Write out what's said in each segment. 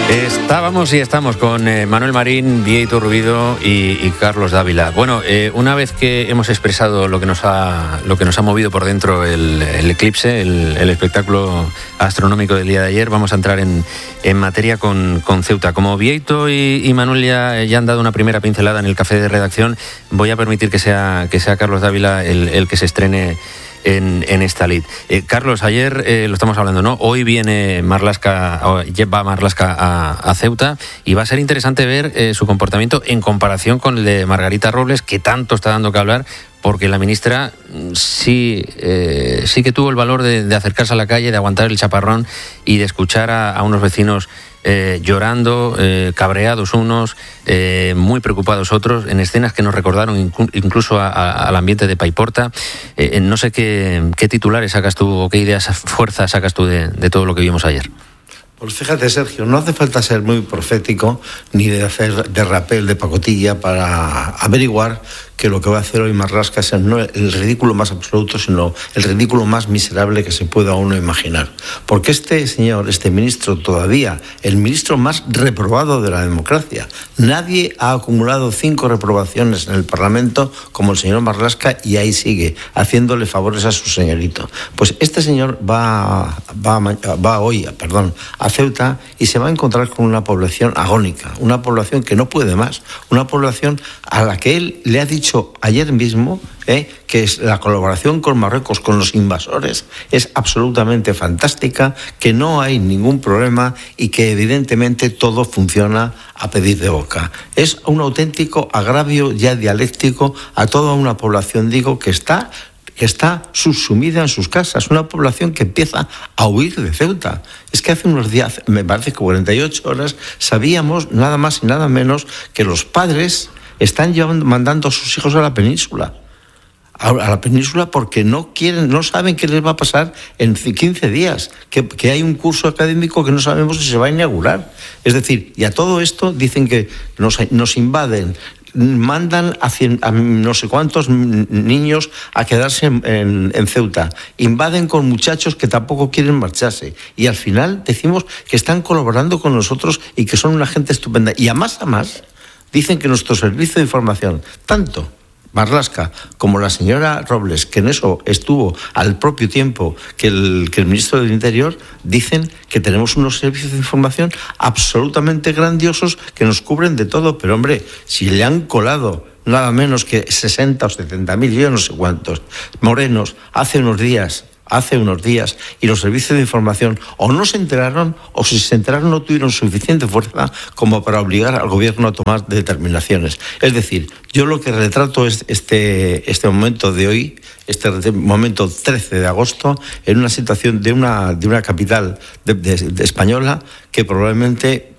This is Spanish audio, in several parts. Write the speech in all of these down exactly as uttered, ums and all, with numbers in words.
Estábamos y estamos con eh, Manuel Marín, Bieito Rubido y, y Carlos Dávila. Bueno, eh, una vez que hemos expresado lo que nos ha, lo que nos ha movido por dentro el, el eclipse, el, el espectáculo astronómico del día de ayer, vamos a entrar en, en materia con, con Ceuta. Como Bieito y, y Manuel ya, ya han dado una primera pincelada en el café de redacción, voy a permitir que sea, que sea Carlos Dávila el, el que se estrene En, en esta lid. Eh, Carlos, ayer eh, lo estamos hablando, ¿no? Hoy viene Marlaska, va Marlaska a, a Ceuta y va a ser interesante ver eh, su comportamiento en comparación con el de Margarita Robles, que tanto está dando que hablar, porque la ministra sí, eh, sí que tuvo el valor de, de acercarse a la calle, de aguantar el chaparrón y de escuchar a, a unos vecinos Eh, llorando, eh, cabreados unos, eh, muy preocupados otros, en escenas que nos recordaron incu- incluso a, a, al ambiente de Paiporta. Eh, no sé qué, qué titulares sacas tú o qué ideas, fuerzas sacas tú de, de todo lo que vimos ayer. Pues fíjate, Sergio, no hace falta ser muy profético ni de hacer de rapel, de pacotilla para averiguar que lo que va a hacer hoy Marlaska es no el ridículo más absoluto, sino el ridículo más miserable que se pueda uno imaginar. Porque este señor, este ministro, todavía, el ministro más reprobado de la democracia, nadie ha acumulado cinco reprobaciones en el Parlamento como el señor Marlaska, y ahí sigue, haciéndole favores a su señorito. Pues este señor va, va, va hoy, perdón, a Ceuta y se va a encontrar con una población agónica, una población que no puede más, una población a la que él le ha dicho ayer mismo eh, que es la colaboración con Marruecos, con los invasores, es absolutamente fantástica, que no hay ningún problema y que evidentemente todo funciona a pedir de boca. Es un auténtico agravio ya dialéctico a toda una población, digo, que está... que está subsumida en sus casas, una población que empieza a huir de Ceuta. Es que hace unos días, me parece que cuarenta y ocho horas, sabíamos nada más y nada menos que los padres están llevando, mandando a sus hijos a la península. A la península porque no quieren, no saben qué les va a pasar en quince días, que, que hay un curso académico que no sabemos si se va a inaugurar. Es decir, y a todo esto dicen que nos, nos invaden, mandan a, cien, a no sé cuántos niños a quedarse en, en, en Ceuta, invaden con muchachos que tampoco quieren marcharse, y al final decimos que están colaborando con nosotros y que son una gente estupenda. Y a más a más dicen que nuestro servicio de información, tanto Marlaska como la señora Robles, que en eso estuvo al propio tiempo que el, que el ministro del Interior, dicen que tenemos unos servicios de información absolutamente grandiosos que nos cubren de todo. Pero hombre, si le han colado nada menos que sesenta o setenta mil, yo no sé cuántos, morenos hace unos días, hace unos días, y los servicios de información o no se enteraron, o si se enteraron no tuvieron suficiente fuerza como para obligar al gobierno a tomar determinaciones. Es decir, yo lo que retrato es este, este momento de hoy, este momento trece de agosto, en una situación de una, de una capital de, de, de española que probablemente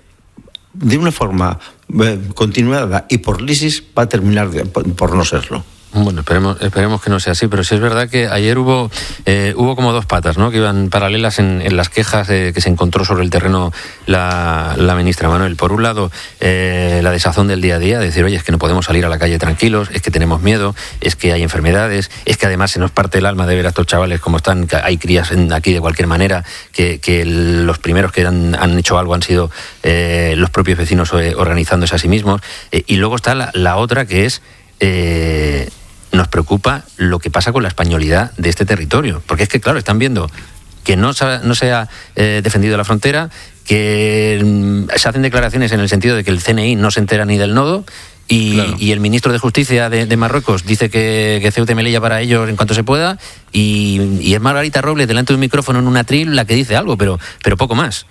de una forma eh, continuada y por lisis va a terminar de, por, por no serlo. Bueno, esperemos, esperemos que no sea así, pero sí es verdad que ayer hubo eh, hubo como dos patas, ¿no?, que iban paralelas en, en las quejas eh, que se encontró sobre el terreno la, la ministra Manuel. Por un lado, eh, la desazón del día a día, de decir, oye, es que no podemos salir a la calle tranquilos, es que tenemos miedo, es que hay enfermedades, es que además se nos parte el alma de ver a estos chavales como están, que hay crías en, aquí de cualquier manera, que, que el, los primeros que han, han hecho algo han sido eh, los propios vecinos eh, organizándose a sí mismos. Eh, y luego está la, la otra, que es... Eh, nos preocupa lo que pasa con la españolidad de este territorio, porque es que, claro, están viendo que no se ha, no se ha eh, defendido la frontera, que mm, se hacen declaraciones en el sentido de que el C N I no se entera ni del nodo, y, claro. y el ministro de Justicia de, de Marruecos dice que, que Ceuta y Melilla para ellos en cuanto se pueda, y, y es Margarita Robles delante de un micrófono en un atril la que dice algo, pero, pero poco más.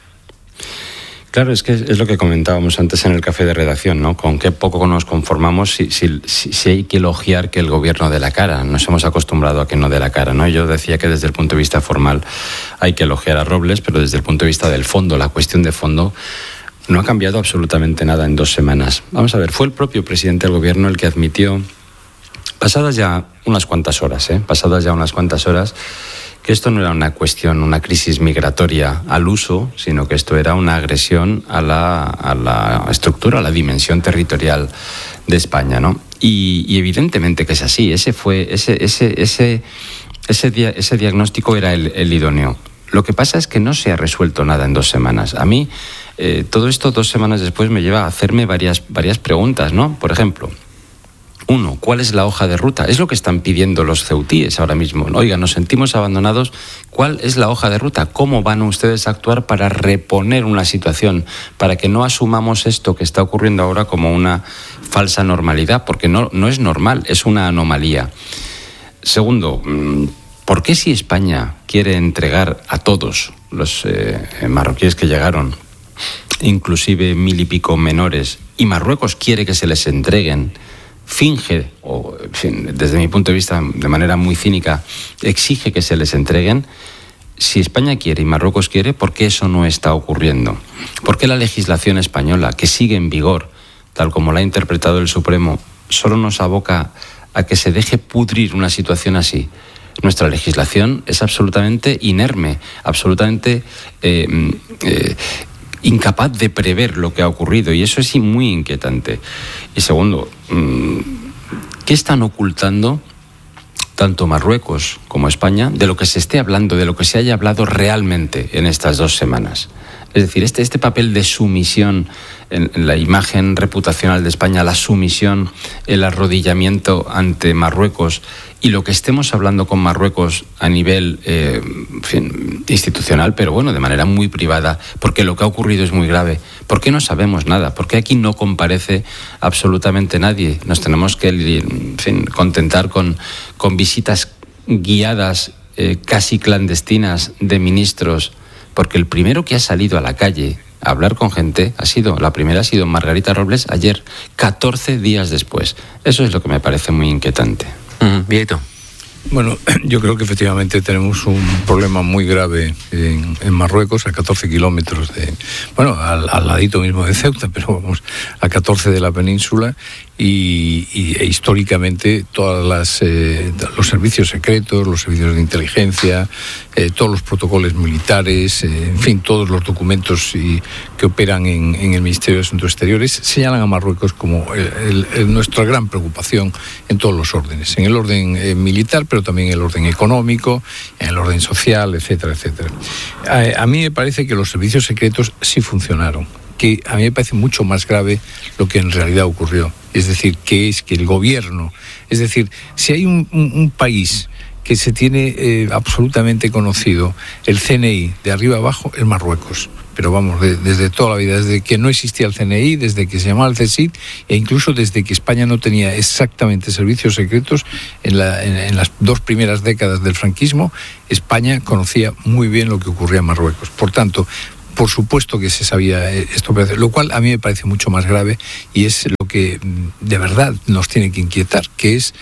Claro, es que es lo que comentábamos antes en el café de redacción, ¿no? Con qué poco nos conformamos si, si, si, si hay que elogiar que el gobierno dé la cara. Nos hemos acostumbrado a que no dé la cara, ¿no? Yo decía que desde el punto de vista formal hay que elogiar a Robles, pero desde el punto de vista del fondo, la cuestión de fondo, no ha cambiado absolutamente nada en dos semanas. Vamos a ver, fue el propio presidente del gobierno el que admitió, pasadas ya unas cuantas horas, ¿eh? pasadas ya unas cuantas horas, que esto no era una cuestión, una crisis migratoria al uso, sino que esto era una agresión a la, a la estructura, a la dimensión territorial de España, ¿no? Y, y evidentemente que es así. Ese fue ese ese ese ese, dia, ese diagnóstico era el, el idóneo. Lo que pasa es que no se ha resuelto nada en dos semanas. A mí eh, todo esto dos semanas después me lleva a hacerme varias, varias preguntas, ¿no? Por ejemplo, uno, ¿cuál es la hoja de ruta? Es lo que están pidiendo los ceutíes ahora mismo. Oiga, nos sentimos abandonados. ¿Cuál es la hoja de ruta? ¿Cómo van ustedes a actuar para reponer una situación? Para que no asumamos esto que está ocurriendo ahora como una falsa normalidad, porque no, no es normal, es una anomalía. Segundo, ¿por qué si España quiere entregar a todos los eh, marroquíes que llegaron, inclusive mil y pico menores, y Marruecos quiere que se les entreguen, finge, o desde mi punto de vista de manera muy cínica, exige que se les entreguen? Si España quiere y Marruecos quiere, ¿por qué eso no está ocurriendo? ¿Por qué la legislación española, que sigue en vigor, tal como la ha interpretado el Supremo, solo nos aboca a que se deje pudrir una situación así? Nuestra legislación es absolutamente inerme, absolutamente eh, eh, incapaz de prever lo que ha ocurrido, y eso es muy inquietante. Y segundo, ¿qué están ocultando tanto Marruecos como España de lo que se esté hablando, de lo que se haya hablado realmente en estas dos semanas? Es decir, este, este papel de sumisión en, en la imagen reputacional de España, la sumisión, el arrodillamiento ante Marruecos, y lo que estemos hablando con Marruecos a nivel eh, en fin, institucional, pero bueno, de manera muy privada, porque lo que ha ocurrido es muy grave. ¿Por qué no sabemos nada? ¿Por qué aquí no comparece absolutamente nadie? Nos tenemos que en fin, contentar con, con visitas guiadas, eh, casi clandestinas, de ministros, porque el primero que ha salido a la calle a hablar con gente ha sido, la primera ha sido Margarita Robles ayer, catorce días después. Eso es lo que me parece muy inquietante. Mm, Vieito. Bueno, yo creo que efectivamente tenemos un problema muy grave en, en Marruecos, a catorce kilómetros de, bueno, al, al ladito mismo de Ceuta, pero vamos, a catorce de la península, y, y e históricamente todas las eh, los servicios secretos, los servicios de inteligencia, eh, todos los protocolos militares, eh, en fin, todos los documentos y, que operan en, en el Ministerio de Asuntos Exteriores señalan a Marruecos como el, el, el, nuestra gran preocupación en todos los órdenes, en el orden eh, militar, pero también en el orden económico, en el orden social, etcétera, etcétera. A, a mí me parece que los servicios secretos sí funcionaron, que a mí me parece mucho más grave lo que en realidad ocurrió. Es decir, que es que el gobierno, es decir, si hay un, un, un país que se tiene eh, absolutamente conocido, el C N I, de arriba abajo, es Marruecos. Pero vamos, de, desde toda la vida, desde que no existía el C N I, desde que se llamaba el C S I D, e incluso desde que España no tenía exactamente servicios secretos, en, la, en, en las dos primeras décadas del franquismo, España conocía muy bien lo que ocurría en Marruecos. Por tanto, por supuesto que se sabía esto, lo cual a mí me parece mucho más grave, y es lo que de verdad nos tiene que inquietar, que es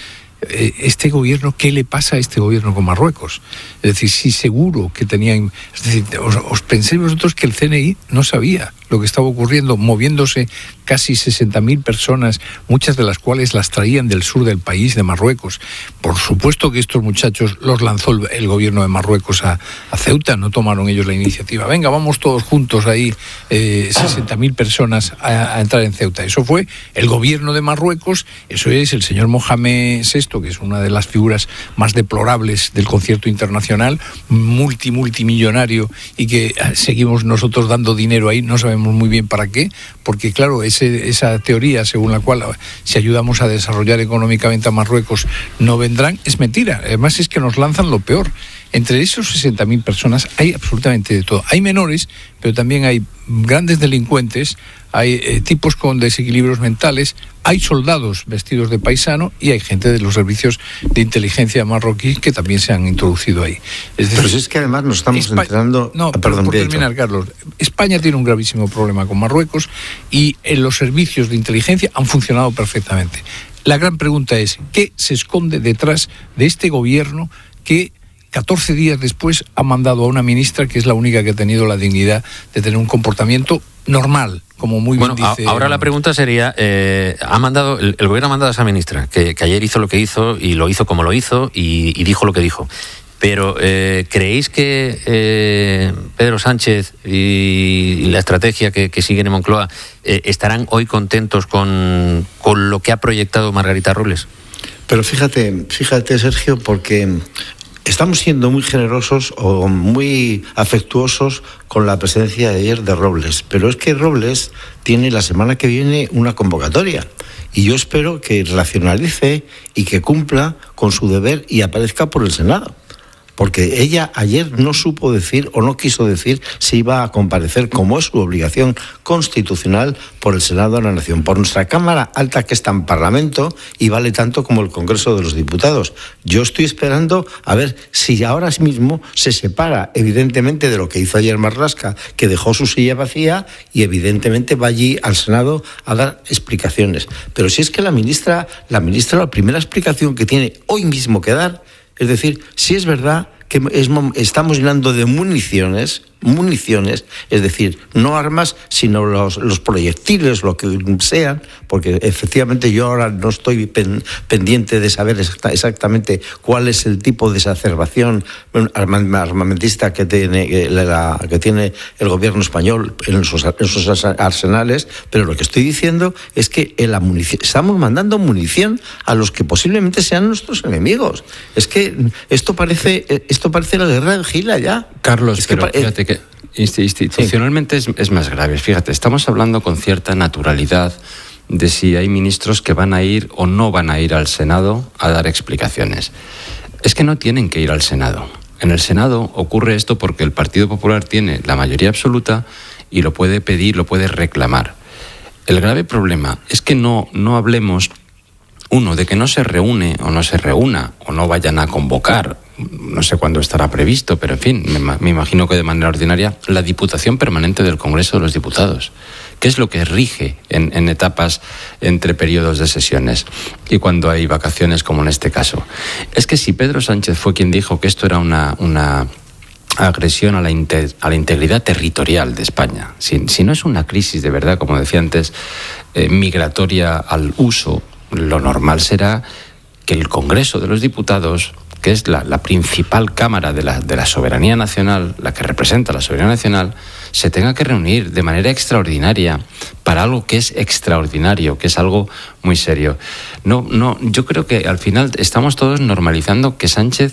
este gobierno, ¿qué le pasa a este gobierno con Marruecos? Es decir, sí, seguro que tenían... Es decir, os, os penséis vosotros que el C N I no sabía lo que estaba ocurriendo, moviéndose casi sesenta mil personas, muchas de las cuales las traían del sur del país, de Marruecos. Por supuesto que estos muchachos los lanzó el, el gobierno de Marruecos a, a Ceuta, no tomaron ellos la iniciativa. Venga, vamos todos juntos ahí, eh, sesenta mil personas a, a entrar en Ceuta. Eso fue el gobierno de Marruecos, eso es el señor Mohamed sexto, que es una de las figuras más deplorables del concierto internacional, multi, multimillonario, y que seguimos nosotros dando dinero ahí, no sabemos muy bien para qué, porque claro, ese, esa teoría según la cual si ayudamos a desarrollar económicamente a Marruecos no vendrán, es mentira. Además es que nos lanzan lo peor. Entre esos sesenta mil personas hay absolutamente de todo. Hay menores, pero también hay grandes delincuentes, hay eh, tipos con desequilibrios mentales, hay soldados vestidos de paisano, y hay gente de los servicios de inteligencia marroquí que también se han introducido ahí. Es decir, pero si es que además nos estamos España, enterando... No, ah, perdón, por terminar, Carlos, España tiene un gravísimo problema con Marruecos, y en los servicios de inteligencia han funcionado perfectamente. La gran pregunta es, ¿qué se esconde detrás de este gobierno que catorce días después ha mandado a una ministra que es la única que ha tenido la dignidad de tener un comportamiento normal, como muy bien bueno, dice? Ahora la pregunta sería, eh, ha mandado el, el gobierno ha mandado a esa ministra, que, que ayer hizo lo que hizo, y lo hizo como lo hizo, y, y dijo lo que dijo. Pero, eh, ¿creéis que eh, Pedro Sánchez y, y la estrategia que, que siguen en Moncloa eh, estarán hoy contentos con, con lo que ha proyectado Margarita Robles? Pero fíjate, fíjate, Sergio, porque estamos siendo muy generosos o muy afectuosos con la presencia de ayer de Robles, pero es que Robles tiene la semana que viene una convocatoria y yo espero que racionalice y que cumpla con su deber y aparezca por el Senado. Porque ella ayer no supo decir o no quiso decir si iba a comparecer, como es su obligación constitucional, por el Senado de la Nación, por nuestra Cámara Alta, que está en Parlamento y vale tanto como el Congreso de los Diputados. Yo estoy esperando a ver si ahora mismo se separa, evidentemente, de lo que hizo ayer Marlaska, que dejó su silla vacía y evidentemente va allí al Senado a dar explicaciones. Pero si es que la ministra, la ministra, la primera explicación que tiene hoy mismo que dar, es decir, si es verdad que es, estamos llenando de municiones, municiones, es decir, no armas, sino los, los proyectiles, lo que sean, porque efectivamente yo ahora no estoy pen, pendiente de saber exacta, exactamente cuál es el tipo de exacerbación armamentista que tiene, la, que tiene el gobierno español en sus, en sus arsenales, pero lo que estoy diciendo es que en la munición, estamos mandando munición a los que posiblemente sean nuestros enemigos. Es que esto parece, esto parece la guerra de Gila ya. Carlos, es que pero fíjate que institucionalmente sí. es, es más grave. Fíjate, estamos hablando con cierta naturalidad de si hay ministros que van a ir o no van a ir al Senado a dar explicaciones. Es que no tienen que ir al Senado. En el Senado ocurre esto porque el Partido Popular tiene la mayoría absoluta y lo puede pedir, lo puede reclamar. El grave problema es que no, no hablemos, uno, de que no se reúne o no se reúna o no vayan a convocar, no sé cuándo estará previsto, pero en fin, me, me imagino que de manera ordinaria, la Diputación Permanente del Congreso de los Diputados, que es lo que rige en, en etapas entre periodos de sesiones y cuando hay vacaciones como en este caso. Es que si Pedro Sánchez fue quien dijo que esto era una... una agresión a la, inte- a la integridad territorial de España, si, si no es una crisis de verdad, como decía antes, eh, migratoria al uso, lo normal será que el Congreso de los Diputados, que es la, la principal cámara de la, de la soberanía nacional, la que representa la soberanía nacional, se tenga que reunir de manera extraordinaria para algo que es extraordinario, que es algo muy serio. No, no, yo creo que al final estamos todos normalizando que Sánchez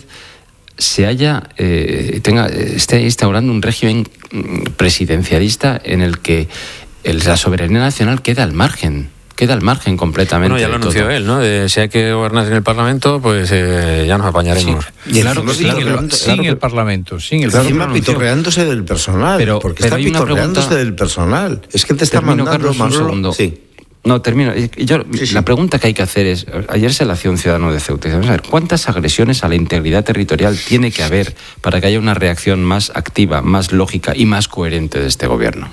se haya eh, tenga esté instaurando un régimen presidencialista en el que el, la soberanía nacional queda al margen. Queda al margen completamente. Bueno, ya lo anunció él, ¿no? De, si hay que gobernar en el Parlamento, pues eh, ya nos apañaremos. Sí, claro, claro, sin, claro, el, sin el Parlamento, sin el Parlamento. Encima pitorreándose del personal, pero, porque pero está pitorreándose pregunta, del personal. Es que te está termino, mandando... Carlos, un segundo. Sí. No, termino. Yo, sí, sí. La pregunta que hay que hacer es, ayer se la hacía un ciudadano de Ceuta, vamos a ver, ¿cuántas agresiones a la integridad territorial tiene que haber para que haya una reacción más activa, más lógica y más coherente de este gobierno?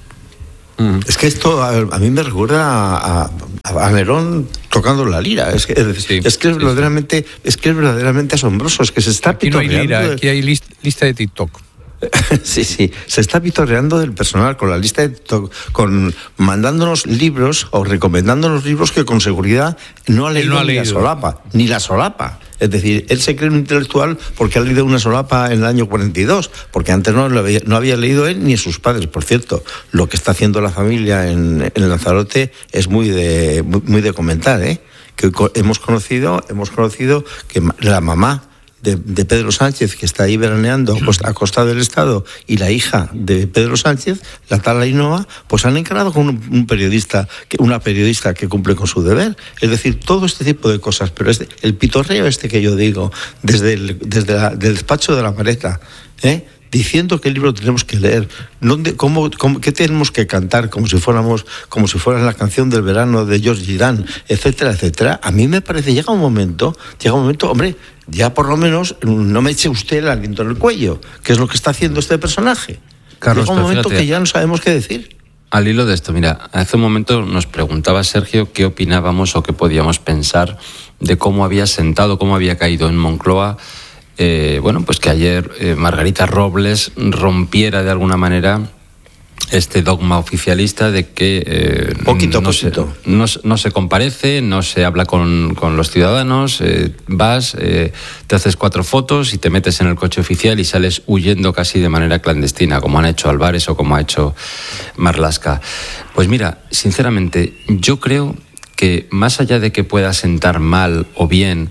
Es que esto a, a mí me recuerda a, a, a Nerón tocando la lira. Es que es, sí, es, que es, sí, verdaderamente, sí. es que es verdaderamente asombroso. Es que se está aquí no hay lira, de... aquí hay list, lista de TikTok. Sí, sí, se está pitorreando del personal con la lista de TikTok, con mandándonos libros o recomendándonos libros que con seguridad no ha leído, no ha leído. ni la solapa, ni la solapa. Es decir, él se cree un intelectual porque ha leído una solapa en el año cuarenta y dos, porque antes no, lo había, no había leído él ni sus padres. Por cierto, lo que está haciendo la familia en, en Lanzarote es muy de, muy, muy de comentar, ¿eh? Que hemos conocido, hemos conocido que la mamá De, de Pedro Sánchez, que está ahí veraneando a costa del Estado, y la hija de Pedro Sánchez, la tal Ainhoa, pues han encarado con un, un periodista, una periodista que cumple con su deber. Es decir, todo este tipo de cosas, pero este, el pitorreo este que yo digo, desde el desde la, del despacho de la maleta, ¿eh? diciendo qué libro tenemos que leer, dónde, cómo, cómo, qué tenemos que cantar, como si fuéramos, como si fuera la canción del verano de George Girán, etcétera, etcétera. A mí me parece, llega un momento, llega un momento, hombre, ya por lo menos no me eche usted el aliento en el cuello, que es lo que está haciendo este personaje. Carlos, llega un momento fíjate, que ya no sabemos qué decir. Al hilo de esto, mira, hace un momento nos preguntaba Sergio qué opinábamos o qué podíamos pensar de cómo había sentado, cómo había caído en Moncloa. Eh, bueno, pues que ayer eh, Margarita Robles rompiera de alguna manera este dogma oficialista de que eh, poquito, no, poquito. Se, no, no se comparece, no se habla con, con los ciudadanos, eh, vas, eh, te haces cuatro fotos y te metes en el coche oficial y sales huyendo casi de manera clandestina, como han hecho Álvarez o como ha hecho Marlaska. Pues mira, sinceramente, yo creo que más allá de que pueda sentar mal o bien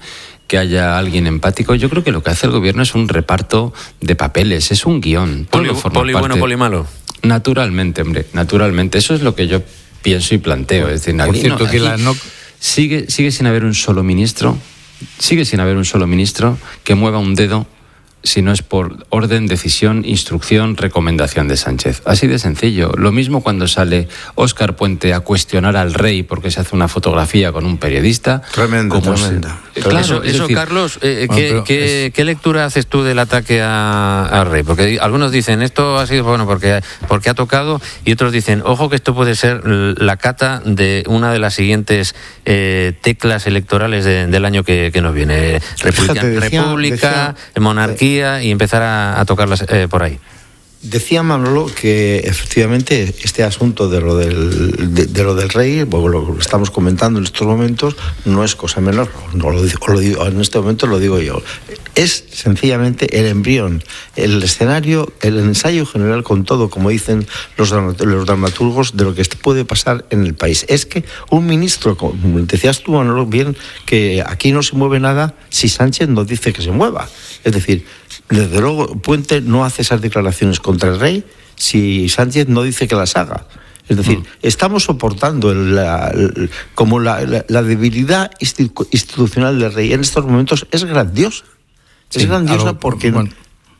que haya alguien empático. Yo creo que lo que hace el gobierno es un reparto de papeles, es un guión. Poli, poli bueno, poli malo. Naturalmente, hombre, naturalmente. Eso es lo que yo pienso y planteo. Es decir, por cierto, no, que la no... sigue, sigue sin haber un solo ministro, sigue sin haber un solo ministro que mueva un dedo si no es por orden, decisión, instrucción, recomendación de Sánchez. Así de sencillo. Lo mismo cuando sale Óscar Puente a cuestionar al rey porque se hace una fotografía con un periodista. Tremendo, tremendo. Se... Claro, eso, eso decir... Carlos, eh, bueno, ¿qué, qué, es... ¿qué lectura haces tú del ataque a, al rey? Porque algunos dicen, esto ha sido bueno porque, porque ha tocado, y otros dicen, ojo que esto puede ser la cata de una de las siguientes eh, teclas electorales de, del año que, que nos viene. República, Fíjate, decía, República decía, monarquía, y empezar a, a tocarlas eh, por ahí. Decía Manolo que efectivamente este asunto de lo del, de, de lo del rey, lo que estamos comentando en estos momentos, no es cosa menor. No lo digo, lo digo, en este momento lo digo yo. Es sencillamente el embrión, el escenario, el ensayo general con todo, como dicen los, los dramaturgos, de lo que puede pasar en el país. Es que un ministro, como decías tú, Manolo, bien, que aquí no se mueve nada si Sánchez no dice que se mueva. Es decir, desde luego Puente no hace esas declaraciones contra el rey si Sánchez no dice que las haga. Es decir, mm. estamos soportando la, la, como la, la, la debilidad institucional del rey en estos momentos es grandiosa. Sí, es grandiosa lo, porque... Bueno,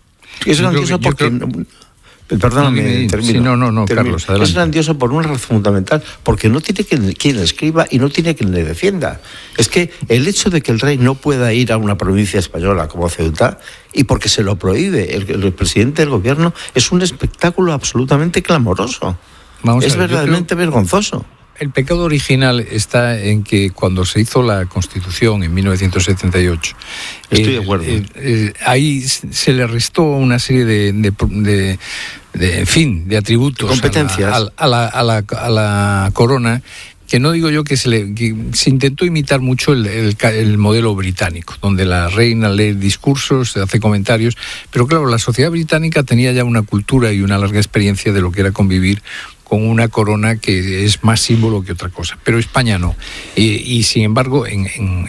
es grandiosa que, porque... Creo... Perdóname, no, termino. Sí, no, no, no, termino. Carlos, adelante. Es grandioso por una razón fundamental, porque no tiene quien, quien le escriba y no tiene quien le defienda. Es que el hecho de que el rey no pueda ir a una provincia española como Ceuta, y porque se lo prohíbe el, el presidente del gobierno, es un espectáculo absolutamente clamoroso. Vamos es ver, verdaderamente creo... vergonzoso. El pecado original está en que cuando se hizo la Constitución en mil novecientos setenta y ocho, estoy eh, de acuerdo. Eh, eh, ahí se le restó una serie de, de, de, de en fin, de atributos, competencias a la, a la, a la, a la corona, que no digo yo que se le que se intentó imitar mucho el, el, el modelo británico, donde la reina lee discursos, hace comentarios, pero claro, la sociedad británica tenía ya una cultura y una larga experiencia de lo que era convivir con una corona que es más símbolo que otra cosa, pero España no. Y, y sin embargo, en, en,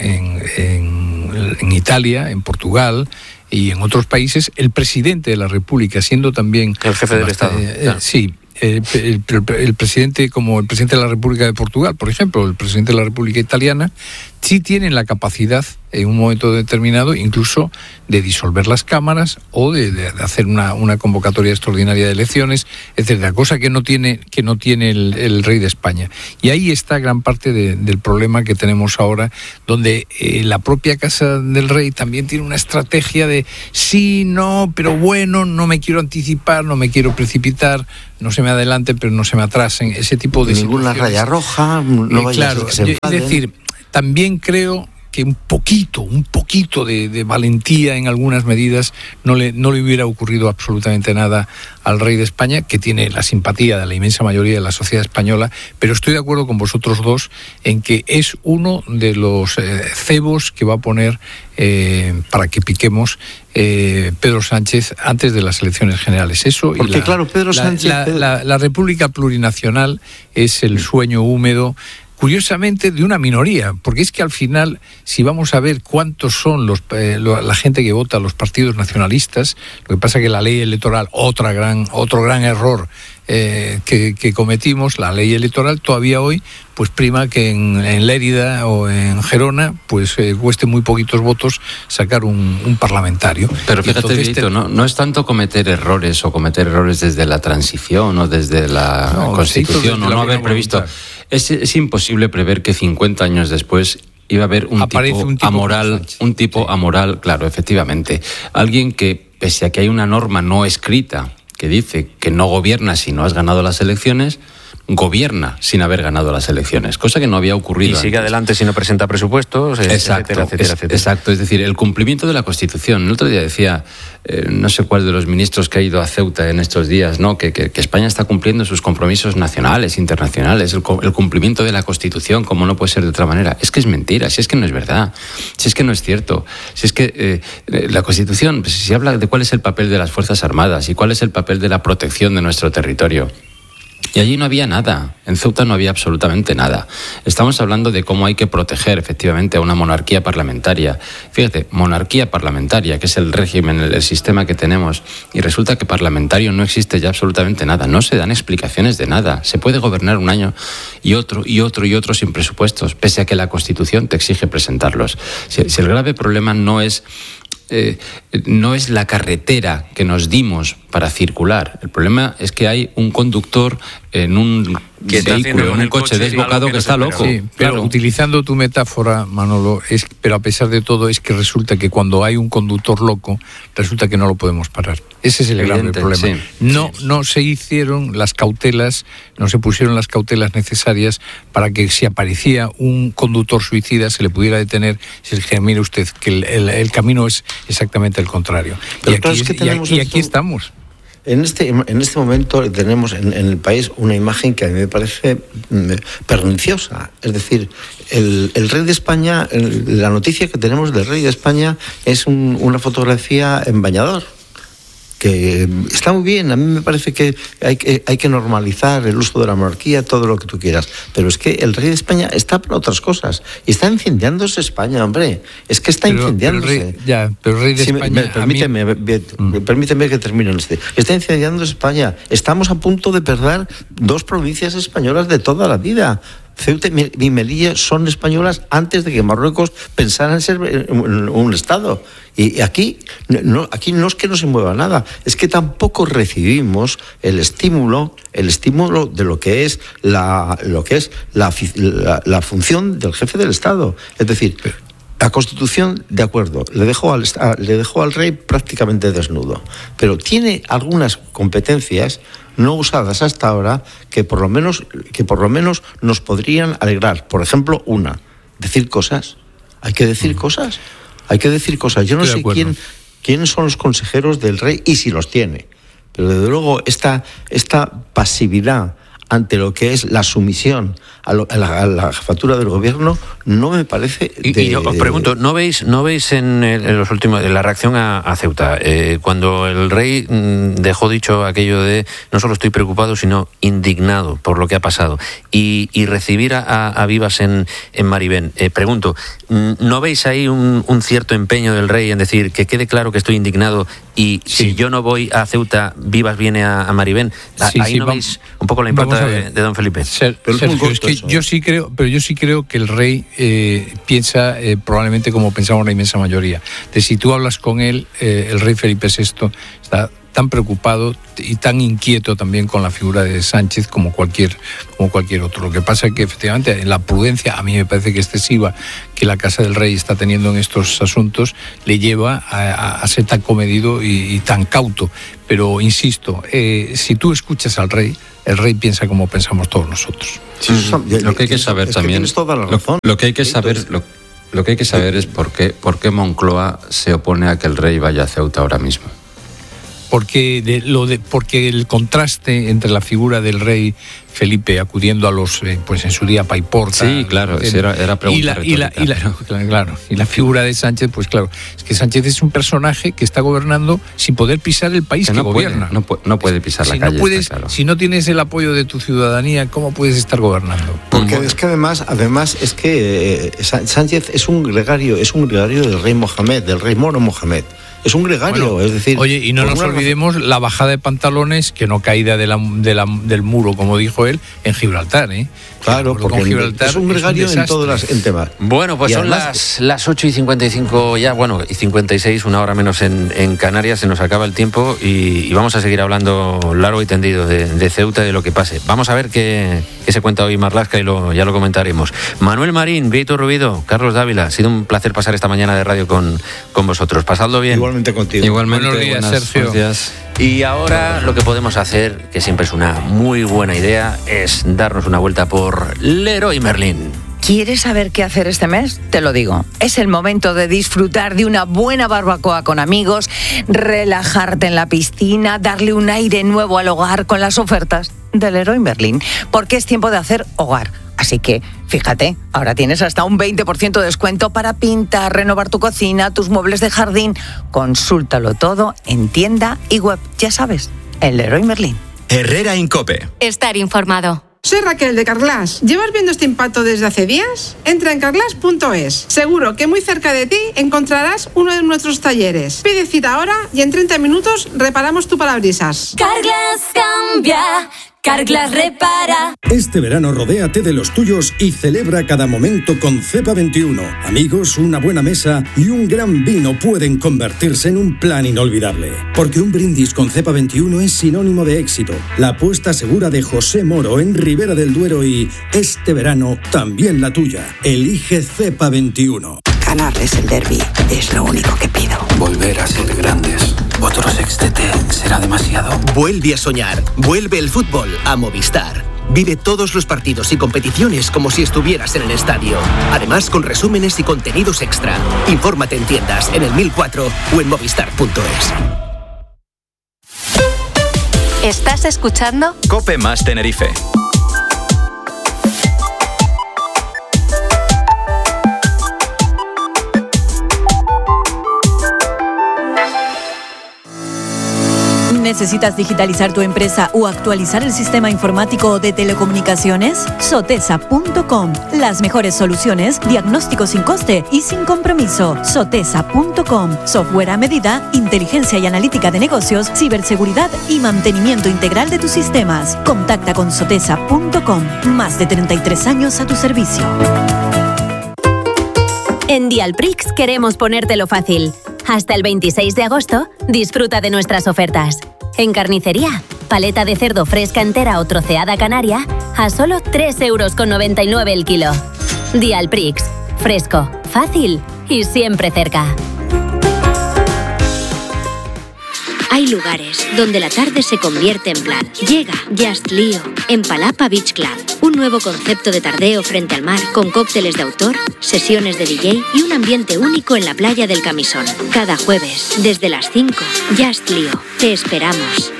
en, en Italia, en Portugal y en otros países, el presidente de la República, siendo también... El jefe del Estado. Eh, eh, sí. El, el, el presidente, como el presidente de la República de Portugal, por ejemplo, el presidente de la República Italiana, sí tienen la capacidad en un momento determinado incluso de disolver las cámaras o de, de hacer una, una convocatoria extraordinaria de elecciones, etcétera, cosa que no tiene que no tiene el, el rey de España. Y ahí está gran parte de, del problema que tenemos ahora, donde eh, la propia casa del rey también tiene una estrategia de sí, no, pero bueno, no me quiero anticipar, no me quiero precipitar, no se me adelanten, pero no se me atrasen, ese tipo de ninguna situaciones. Raya roja, no eh, vaya claro, a ser que se enfaden. Es decir, también creo que un poquito, un poquito de, de valentía en algunas medidas no le, no le hubiera ocurrido absolutamente nada al rey de España, que tiene la simpatía de la inmensa mayoría de la sociedad española, pero estoy de acuerdo con vosotros dos en que es uno de los eh, cebos que va a poner eh, para que piquemos eh, Pedro Sánchez antes de las elecciones generales. Eso Porque y la, claro, Pedro Sánchez... La, la, la, la República Plurinacional es el sueño húmedo, curiosamente, de una minoría, porque es que al final, si vamos a ver cuántos son los eh, la gente que vota a los partidos nacionalistas, lo que pasa es que la ley electoral, otra gran, otro gran error eh, que, que cometimos, la ley electoral todavía hoy, pues prima que en, en Lérida o en Gerona, pues eh, cueste muy poquitos votos sacar un, un parlamentario. Pero fíjate, Vito, te... no, no es tanto cometer errores o cometer errores desde la transición o desde la no, Constitución o no haber previsto... Es, es imposible prever que cincuenta años después iba a haber un tipo, un tipo amoral, un tipo sí. amoral, claro, efectivamente. Alguien que, pese a que hay una norma no escrita que dice que no gobierna si no has ganado las elecciones, gobierna sin haber ganado las elecciones, cosa que no había ocurrido. Y sigue antes. Adelante si no presenta presupuestos, exacto, etcétera, etcétera, es, etcétera. Exacto, es decir, el cumplimiento de la Constitución. El otro día decía, eh, no sé cuál de los ministros que ha ido a Ceuta en estos días, ¿no? que, que, que España está cumpliendo sus compromisos nacionales, internacionales, el, el cumplimiento de la Constitución, como no puede ser de otra manera. Es que es mentira, si es que no es verdad, si es que no es cierto, si es que eh, la Constitución, pues, si habla de cuál es el papel de las Fuerzas Armadas y cuál es el papel de la protección de nuestro territorio. Y allí no había nada, en Ceuta no había absolutamente nada. Estamos hablando de cómo hay que proteger efectivamente a una monarquía parlamentaria. Fíjate, monarquía parlamentaria, que es el régimen, el sistema que tenemos, y resulta que parlamentario no existe ya absolutamente nada. No se dan explicaciones de nada. Se puede gobernar un año y otro y otro y otro sin presupuestos, pese a que la Constitución te exige presentarlos. Si, si el grave problema no es... Eh, no es la carretera que nos dimos para circular. El problema es que hay un conductor en un que vehículo, en un coche, coche desbocado que, que está loco. Sí, pero claro. Utilizando tu metáfora, Manolo, es, pero a pesar de todo es que resulta que cuando hay un conductor loco, resulta que no lo podemos parar. Ese es el grave problema. Sí, no, sí. no se hicieron las cautelas, no se pusieron las cautelas necesarias para que si aparecía un conductor suicida se le pudiera detener. Se le dijera, mire usted, que el, el, el camino es exactamente el contrario. Pero y aquí, claro, es que tenemos y, y aquí esto... estamos. En este, en este momento tenemos en, en el país una imagen que a mí me parece perniciosa. Es decir, el, el rey de España, el, la noticia que tenemos del rey de España es un, una fotografía en bañador, que está muy bien. A mí me parece que hay, que hay que normalizar el uso de la monarquía, todo lo que tú quieras, pero es que el rey de España está para otras cosas y está incendiándose España, hombre, es que está pero, incendiándose. Pero el rey, ya, pero el rey de sí, España... Me, permíteme, mí... me, permíteme que termine este. Está incendiándose España. Estamos a punto de perder dos provincias españolas de toda la vida. Ceuta y Melilla son españolas antes de que Marruecos pensara en ser un, un Estado. Y aquí no, aquí no es que no se mueva nada, es que tampoco recibimos el estímulo, el estímulo de lo que es la, lo que es la, la, la función del jefe del Estado. Es decir, la Constitución, de acuerdo, le dejó al, le dejó al rey prácticamente desnudo, pero tiene algunas competencias no usadas hasta ahora que por lo menos que por lo menos nos podrían alegrar. Por ejemplo, una, decir cosas. Hay que decir mm. cosas. Hay que decir cosas. Yo no sé quién quiénes son los consejeros del rey y si los tiene, pero desde luego esta esta pasividad ante lo que es la sumisión a, lo, a, la, a la jefatura del gobierno no me parece de, y, y yo os pregunto, ¿no veis no veis en, el, en los últimos en la reacción a, a Ceuta eh, cuando el rey mmm, dejó dicho aquello de no solo estoy preocupado sino indignado por lo que ha pasado y, y recibir a, a, a Vivas en, en Maribén? Eh, pregunto, ¿no veis ahí un, un cierto empeño del rey en decir que quede claro que estoy indignado y sí. si yo no voy a Ceuta, Vivas viene a, a Maribén? Sí, ahí sí, no vamos, veis un poco la importancia de, de don Felipe. Ser, pero Sergio, es que eso, yo sí creo, pero yo sí creo que el rey eh, piensa eh, probablemente como pensaba una inmensa mayoría. De si tú hablas con él, eh, el rey Felipe sexto está tan preocupado y tan inquieto también con la figura de Sánchez como cualquier como cualquier otro. Lo que pasa es que efectivamente la prudencia, a mí me parece que excesiva que la Casa del Rey está teniendo en estos asuntos, le lleva a, a, a ser tan comedido y, y tan cauto. Pero insisto, eh, si tú escuchas al rey, el rey piensa como pensamos todos nosotros. Sí, mm, lo que hay que saber es también, que toda la razón. Lo, lo que hay que saber, lo, lo que hay que saber es por qué, por qué Moncloa se opone a que el rey vaya a Ceuta ahora mismo. Porque, de, lo de, porque el contraste entre la figura del rey Felipe acudiendo a los, eh, pues en su día Paiporta. Sí, claro, el, era, era pregunta y la, y, la, y, la, pero... claro, y la figura de Sánchez, pues claro, es que Sánchez es un personaje que está gobernando sin poder pisar el país que, que no gobierna. Puede, no, puede, no puede pisar si la calle. No puedes, claro. Si no tienes el apoyo de tu ciudadanía, ¿cómo puedes estar gobernando? Porque es que además, además es que eh, Sánchez es un gregario, es un gregario del rey Mohamed, del rey moro Mohamed. Es un gregario, bueno, es decir... Oye, y no nos olvidemos razón... la bajada de pantalones, que no caída de la, de la, del muro, como dijo él, en Gibraltar, ¿eh? Claro, porque Gibraltar es un gregario es un en todos los en temas. Bueno, pues y son además... las, las ocho y cincuenta y cinco ya, bueno, y cincuenta y seis, una hora menos en, en Canarias, se nos acaba el tiempo y, y vamos a seguir hablando largo y tendido de, de Ceuta y de lo que pase. Vamos a ver qué, qué se cuenta hoy Marlaska y lo, ya lo comentaremos. Manuel Marín, Víctor Rubido, Carlos Dávila, ha sido un placer pasar esta mañana de radio con, con vosotros. Pasadlo bien. Igualmente contigo. Igualmente, buenos días, buenas, Sergio. Buenos días. Y ahora lo que podemos hacer, que siempre es una muy buena idea, es darnos una vuelta por Leroy Merlin. ¿Quieres saber qué hacer este mes? Te lo digo. Es el momento de disfrutar de una buena barbacoa con amigos, relajarte en la piscina, darle un aire nuevo al hogar con las ofertas de Leroy Merlin, porque es tiempo de hacer hogar. Así que, fíjate, ahora tienes hasta un veinte por ciento de descuento para pintar, renovar tu cocina, tus muebles de jardín. Consúltalo todo en tienda y web, ya sabes, en Leroy Merlin. Herrera Incope. Estar informado. Soy Raquel de Carglass. ¿Llevas viendo este impacto desde hace días? Entra en carglass punto es. Seguro que muy cerca de ti encontrarás uno de nuestros talleres. Pide cita ahora y en treinta minutos reparamos tu parabrisas. Carglass cambia. Carglass repara. Este verano rodéate de los tuyos y celebra cada momento con Cepa veintiuno. Amigos, una buena mesa y un gran vino pueden convertirse en un plan inolvidable. Porque un brindis con Cepa veintiuno es sinónimo de éxito. La apuesta segura de José Moro en Ribera del Duero y este verano también la tuya. Elige Cepa veintiuno. Ganarles el derbi es lo único que pido. Volver a ser grandes. Otro sextete será demasiado. Vuelve a soñar. Vuelve el fútbol a Movistar. Vive todos los partidos y competiciones como si estuvieras en el estadio. Además, con resúmenes y contenidos extra. Infórmate en tiendas, en el mil cuatro o en movistar punto es. ¿Estás escuchando? Cope más Tenerife. ¿Necesitas digitalizar tu empresa o actualizar el sistema informático de telecomunicaciones? Sotesa punto com. Las mejores soluciones, diagnóstico sin coste y sin compromiso. Sotesa punto com. Software a medida, inteligencia y analítica de negocios, ciberseguridad y mantenimiento integral de tus sistemas. Contacta con Sotesa punto com. Más de treinta y tres años a tu servicio. En Dialprix queremos ponértelo fácil. Hasta el veintiséis de agosto, disfruta de nuestras ofertas. En carnicería, paleta de cerdo fresca entera o troceada canaria a solo tres euros con noventa y nueve el kilo. Dialprix, fresco, fácil y siempre cerca. Hay lugares donde la tarde se convierte en plan. Llega Just Lío en Palapa Beach Club. Un nuevo concepto de tardeo frente al mar con cócteles de autor, sesiones de D J y un ambiente único en la playa del Camisón. Cada jueves, desde las cinco, Just Lío. Te esperamos.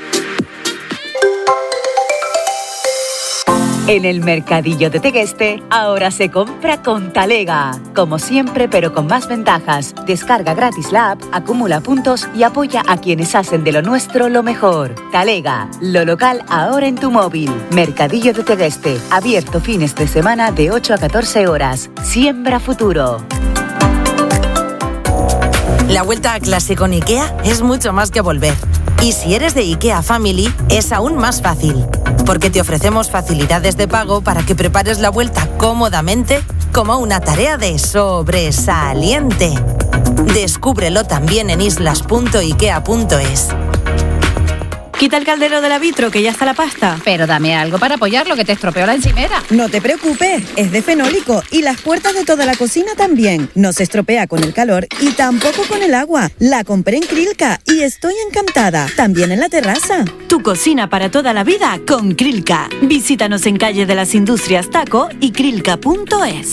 En el Mercadillo de Tegueste, ahora se compra con Talega. Como siempre, pero con más ventajas. Descarga gratis la app, acumula puntos y apoya a quienes hacen de lo nuestro lo mejor. Talega, lo local ahora en tu móvil. Mercadillo de Tegueste, abierto fines de semana de ocho a catorce horas. Siembra futuro. La vuelta a clase con IKEA es mucho más que volver. Y si eres de IKEA Family, es aún más fácil. Porque te ofrecemos facilidades de pago para que prepares la vuelta cómodamente como una tarea de sobresaliente. Descúbrelo también en islas punto ikea punto es. Quita el caldero de la vitro, que ya está la pasta. Pero dame algo para apoyarlo, que te estropeó la encimera. No te preocupes, es de fenólico y las puertas de toda la cocina también. No se estropea con el calor y tampoco con el agua. La compré en Krilka y estoy encantada. También en la terraza. Tu cocina para toda la vida con Krilka. Visítanos en Calle de las Industrias Taco y krilka punto es.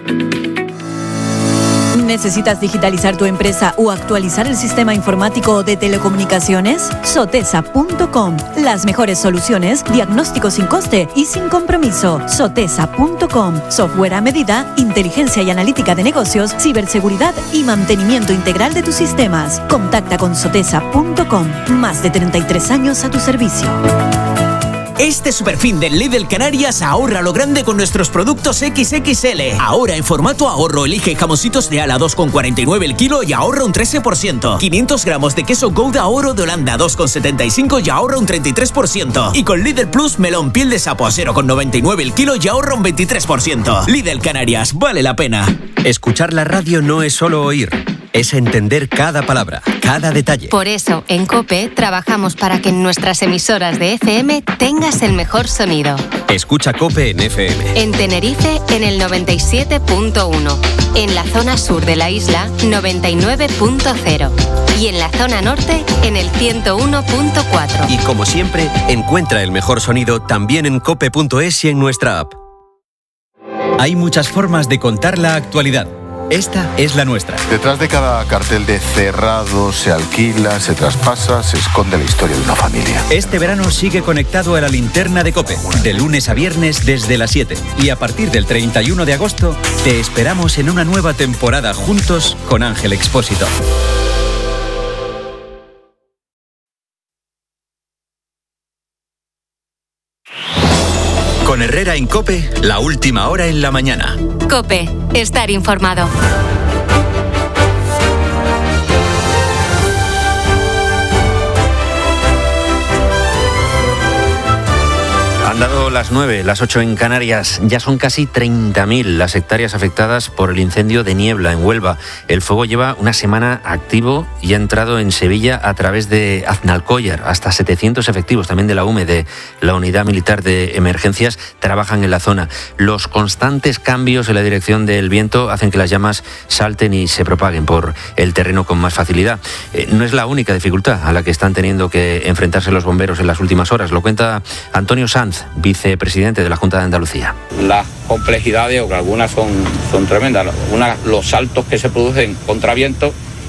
¿Necesitas digitalizar tu empresa o actualizar el sistema informático de telecomunicaciones? Sotesa punto com. Las mejores soluciones, diagnóstico sin coste y sin compromiso. Sotesa punto com. Software a medida, inteligencia y analítica de negocios, ciberseguridad y mantenimiento integral de tus sistemas. Contacta con Sotesa punto com. Más de treinta y tres años a tu servicio. Este superfin del Lidl Canarias ahorra lo grande con nuestros productos equis equis ele. Ahora en formato ahorro elige jamoncitos de ala dos con cuarenta y nueve el kilo y ahorra un trece por ciento. quinientos gramos de queso Gouda Oro de Holanda dos con setenta y cinco y ahorra un treinta y tres por ciento. Y con Lidl Plus melón piel de sapo a cero con noventa y nueve el kilo y ahorra un veintitrés por ciento. Lidl Canarias, vale la pena. Escuchar la radio no es solo oír, es entender cada palabra, cada detalle. Por eso, en COPE, trabajamos para que en nuestras emisoras de F M tengas el mejor sonido. Escucha COPE en F M. En Tenerife, en el noventa y siete punto uno. En la zona sur de la isla, noventa y nueve punto cero. Y en la zona norte, en el ciento uno punto cuatro. Y como siempre, encuentra el mejor sonido también en cope punto es y en nuestra app. Hay muchas formas de contar la actualidad. Esta es la nuestra. Detrás de cada cartel de cerrado, se alquila, se traspasa, se esconde la historia de una familia. Este verano sigue conectado a la linterna de COPE, de lunes a viernes desde las siete. Y a partir del treinta y uno de agosto, te esperamos en una nueva temporada juntos con Ángel Expósito. Con Herrera en COPE, la última hora en la mañana. COPE, estar informado. Han dado las nueve, las ocho en Canarias. Ya son casi treinta mil las hectáreas afectadas por el incendio de Niebla en Huelva. El fuego lleva una semana activo y ha entrado en Sevilla a través de Aznalcóllar. Hasta setecientos efectivos también de la U M E, de la Unidad Militar de Emergencias, trabajan en la zona. Los constantes cambios en la dirección del viento hacen que las llamas salten y se propaguen por el terreno con más facilidad. Eh, no es la única dificultad a la que están teniendo que enfrentarse los bomberos en las últimas horas. Lo cuenta Antonio Sanz, vicepresidente de la Junta de Andalucía. Las complejidades, o que algunas son, son tremendas, una, los saltos que se producen contra viento,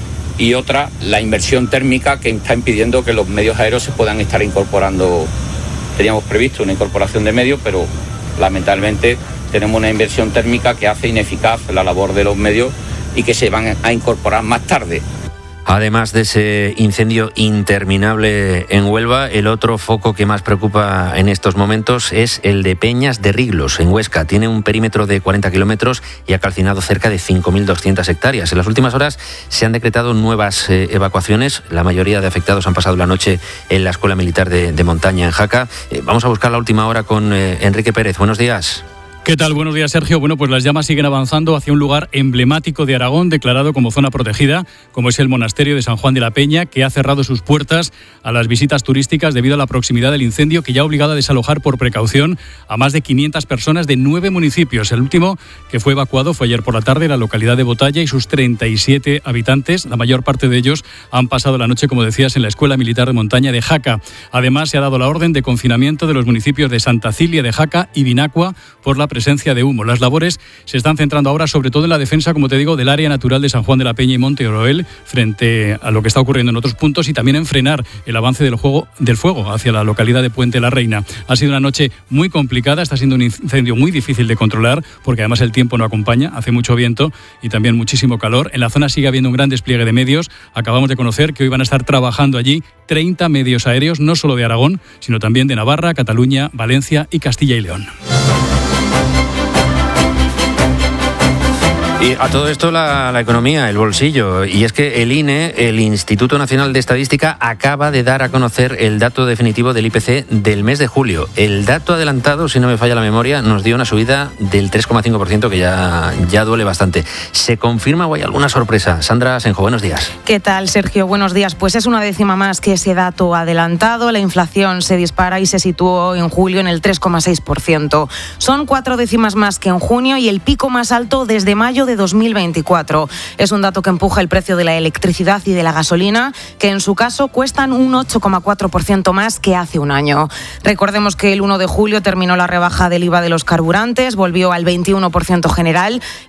y otra, la inversión térmica que está impidiendo que los medios aéreos se puedan estar incorporando. Teníamos previsto una incorporación de medios, pero lamentablemente tenemos una inversión térmica que hace ineficaz la labor de los medios y que se van a incorporar más tarde. Además de ese incendio interminable en Huelva, el otro foco que más preocupa en estos momentos es el de Peñas de Riglos, en Huesca. Tiene un perímetro de cuarenta kilómetros y ha calcinado cerca de cinco mil doscientas hectáreas. En las últimas horas se han decretado nuevas eh, evacuaciones. La mayoría de afectados han pasado la noche en la Escuela Militar de, de Montaña, en Jaca. Eh, vamos a buscar la última hora con eh, Enrique Pérez. Buenos días. ¿Qué tal? Buenos días, Sergio. Bueno, pues las llamas siguen avanzando hacia un lugar emblemático de Aragón, declarado como zona protegida, como es el monasterio de San Juan de la Peña, que ha cerrado sus puertas a las visitas turísticas debido a la proximidad del incendio, que ya ha obligado a desalojar por precaución a más de quinientas personas de nueve municipios. El último que fue evacuado fue ayer por la tarde, la localidad de Botalla y sus treinta y siete habitantes. La mayor parte de ellos han pasado la noche, como decías, en la Escuela Militar de Montaña de Jaca. Además, se ha dado la orden de confinamiento de los municipios de Santa Cilia de Jaca y Vinacua por la presencia de humo. Las labores se están centrando ahora sobre todo en la defensa, como te digo, del área natural de San Juan de la Peña y Monte Oroel frente a lo que está ocurriendo en otros puntos, y también en frenar el avance del, juego, del fuego hacia la localidad de Puente la Reina. Ha sido una noche muy complicada, está siendo un incendio muy difícil de controlar porque además el tiempo no acompaña, hace mucho viento y también muchísimo calor. En la zona sigue habiendo un gran despliegue de medios. Acabamos de conocer que hoy van a estar trabajando allí treinta medios aéreos, no solo de Aragón, sino también de Navarra, Cataluña, Valencia y Castilla y León. Y a todo esto la, la economía, el bolsillo. Y es que el I N E, el Instituto Nacional de Estadística, acaba de dar a conocer el dato definitivo del I P C del mes de julio. El dato adelantado, si no me falla la memoria, nos dio una subida del tres coma cinco por ciento, que ya, ya duele bastante. ¿Se confirma o hay alguna sorpresa? Sandra Senjo, buenos días. ¿Qué tal, Sergio? Buenos días. Pues es una décima más que ese dato adelantado. La inflación se dispara y se situó en julio en el tres coma seis por ciento. Son cuatro décimas más que en junio y el pico más alto desde mayo de dos mil veinticuatro. Es un dato que empuja el precio de la electricidad y de la gasolina, que en su caso cuestan un ocho coma cuatro por ciento más que hace un año. Recordemos que el uno de julio terminó la rebaja del I V A de los carburantes, volvió al veintiuno por ciento general